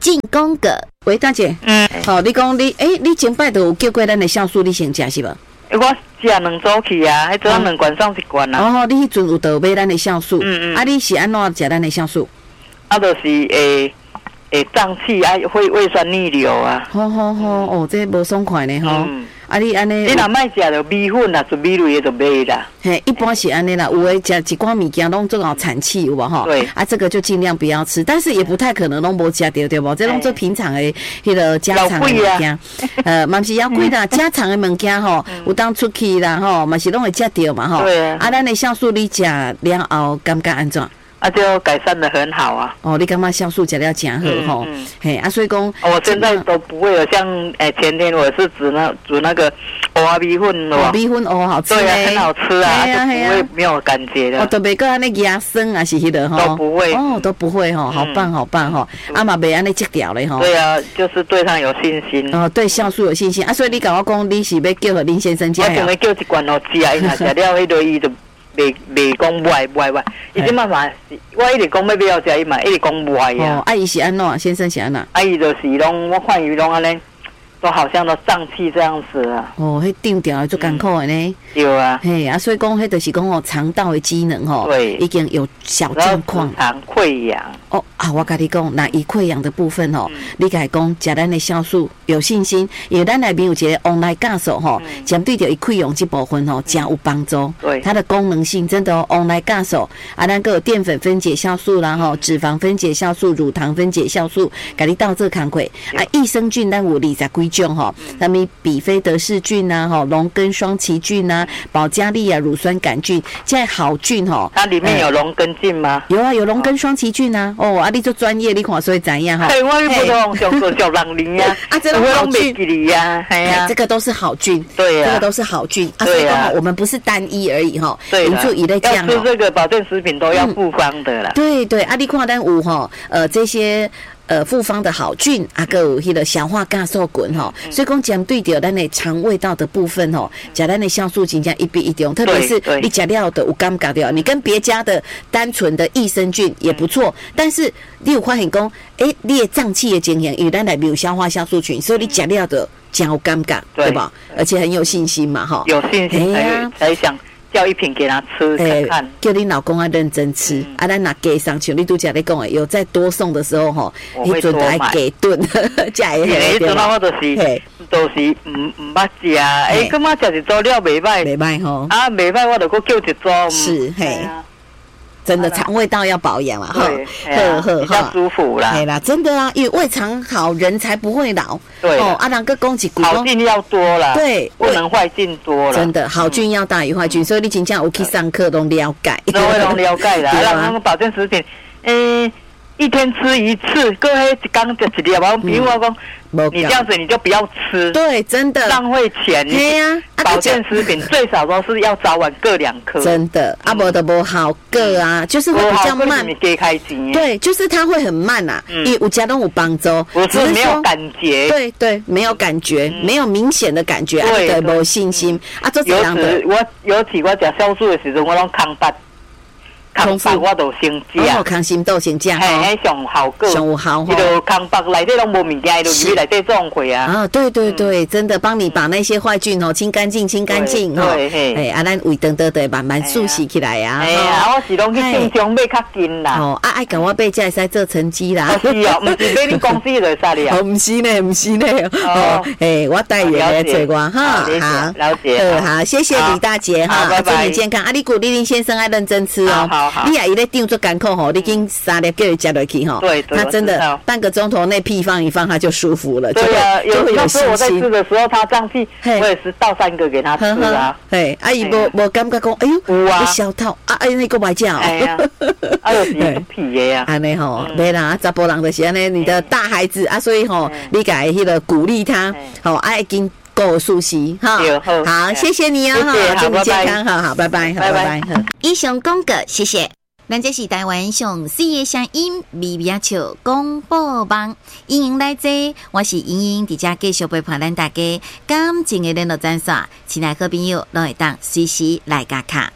进宫格。喂，大姐，好，你讲你前摆都有叫过咱的酵素，你先食是无？ 我食2组去啊，迄阵2罐送1罐啊。 哦，你迄阵有得买咱的酵素，啊，你是安怎食咱的酵素？ 啊，就是胀气啊，会胃酸逆流啊。 好，哦，这无爽快呢吼。啊，你安尼， 你若卖食着米粉啦，就米类的就买啦。 嘿，一般是安尼啦，有诶食一寡物件拢做好产气有无吼？ 对。 啊，这个就尽量不要吃，但是也不太可能拢无食到对无？这拢做平常诶，迄个家常诶物件。嘛是要贵啦，家常诶物件吼，有当出去啦吼，嘛是拢会食到嘛吼。 对啊。 啊，咱诶酵素你食了后感觉安怎？ 啊，就改善得很好啊！ 哦，你感觉酵素食了真好吼？嘿，啊，所以讲， 我现在都不会有像前天我是煮那个蚵仔米粉哦， 米粉蚵好吃对啊，很好吃啊，就不会没有感觉的。 哦，都袂个安尼牙酸啊，是迄个吼， 都不会哦，都不会吼，好棒好棒吼，啊嘛袂安尼急掉咧吼。 对啊，就是对他有信心。 哦，对酵素有信心啊，所以你甲我讲，你是要叫和林先生食呀？ 我准备叫一罐哦，食伊若食了迄个伊就。袂讲歪，伊即摆嘛，我一直讲要不要食，伊嘛一直讲歪啊。 哦，啊伊是安怎？先生是安怎？ 啊伊就是拢，我看伊拢安尼，都好像都胀气这样子啊。 哦，迄定掉就艰苦的呢。 有啊。 嘿啊，所以讲迄就是讲哦，肠道的机能吼， 对， 已经有小状况。 肠溃疡。 哦啊，我甲你讲，那以溃疡的部分吼，你甲伊讲食咱的酵素有信心，因为咱内面有一个往来酵素吼，针对着伊溃疡这部分吼，真有帮助。 对， 它的功能性真的哦，往来酵素啊，咱个有淀粉分解酵素啦吼，脂肪分解酵素、乳糖分解酵素，甲你到这工课啊，益生菌咱有20几种吼，什么比菲德氏菌啊，吼，龙根双歧菌啊，保加利亚乳酸杆菌，这些好菌吼。 它里面有龙根菌吗？ 有啊，有龙根双歧菌啊。哦，啊，你做专业，你看所以怎样哈？ 嘿，我不懂，上个小人林呀， 啊，这种好菌呀，哎呀， 这个都是好菌， 对呀， 这个都是好菌啊。所以刚好我们不是单一而已哈， 对， 就一类这样。 要吃这个保健食品都要复方的啦。 对对，啊，你看咱有哈，这些。复方的好菌啊，还有迄个消化酵素菌吼，所以讲针对着咱的肠胃道的部分吼，食咱的酵素真正一比一中，特别是你食了的有感觉到，你跟别家的单纯的益生菌也不错，但是你有发现讲，你的胀气的经验，因为咱内面有消化酵素菌，所以你食了的真有感觉，对吧？而且很有信心嘛，哈， 有信心才想。叫一瓶给他吃看看， 叫你老公要认真吃，啊，咱拿给上去，你拄则咧讲诶，有再多送的时候吼， 迄阵来给顿，才会迄阵我就是唔捌食，感觉食一组了袂歹， 袂歹吼， 啊袂歹，我就搁叫一组， 是嘿。真的肠胃道要保养了哈， 比较舒服啦。 对啦，真的啊，因为胃肠好，人才不会老。 对哦，啊，两个讲一句， 好菌要多啦， 对， 不能坏菌多了。 真的，好菌要大于坏菌，所以你真正有去上课都了解， 都会了解啦。让他们保健食品，一天吃一次，各位一缸就一粒，比如我讲。你这样子你就不要吃， 对，真的浪费钱。对呀，保健食品最少都是要早晚各2颗， 真的。啊，无的不好各啊，就是会比较慢。对，就是它会很慢啊，因为有加都有帮助， 不是没有感觉。 对对，没有感觉，没有明显的感觉，对，没信心啊，做这样的。 尤其我吃酵素的时候，我拢空腹。空腹我都先食， 空心豆先食， 嘿，上好个， 上有效吼。 伊就空腹内底拢无物件，伊就入内底撞毁啊。 啊，对对对，真的帮你把那些坏菌清干净，清干净哈。对，啊，咱胃肠得慢慢舒适起来呀。 哎呀，我是拢去正常买较紧啦。 哦，爱甲我买才会使做成绩啦。 是哦，唔是买你公司就使了。 哦，唔是呢，唔是呢。哦，我带员来找我哈。 好，了解。 好，谢谢李大姐哈，祝你健康。啊，你鼓励林先生爱认真吃哦。 好。 你也伊咧定做艰苦吼，你已经3粒叫伊食落去吼。 对， 他真的半个钟头内屁放一放，他就舒服了。 对啊，有时候我在吃的时候，他胀气，我也是倒3个给他吃啊。 嘿，阿姨无感觉讲，哎呦，有啊，小套啊，那个白叫。 哎呀，有时屁的呀。 安尼吼，没啦，查甫人就是安尼，你的大孩子啊，所以吼，你该迄个鼓励他，好，爱经够熟悉哈。好，谢谢你啊，祝你健康，好，拜拜，拜拜。以上讲过，谢谢。咱这是台湾上4个声音微微笑广播网，欢迎来坐，我是莹莹，伫遮继续陪伴咱大家感情的联络专线，亲爱好朋友拢会当随时来加卡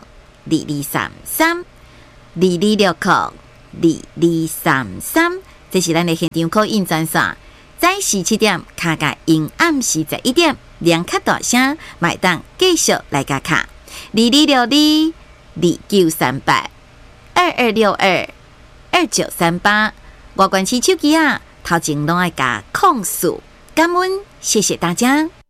22602233，22602233。 这是咱的现场call in专线，早17点卡甲阴暗时11点，两卡大声，麦当继续来甲卡2262-2938，2262-2938。外观市手机啊，头前拢爱甲控诉，感恩，谢谢大家。